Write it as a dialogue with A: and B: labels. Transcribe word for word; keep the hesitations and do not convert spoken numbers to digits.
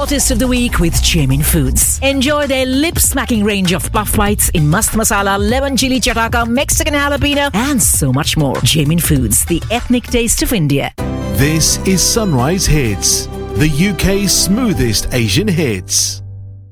A: Hottest of the week with Jamin Foods. Enjoy their lip-smacking range of puff bites in mast masala, lemon chili chataka, Mexican jalapeno, and so much more. Jamin Foods, the ethnic taste of India.
B: This is Sunrise Hits, the U K's smoothest Asian hits.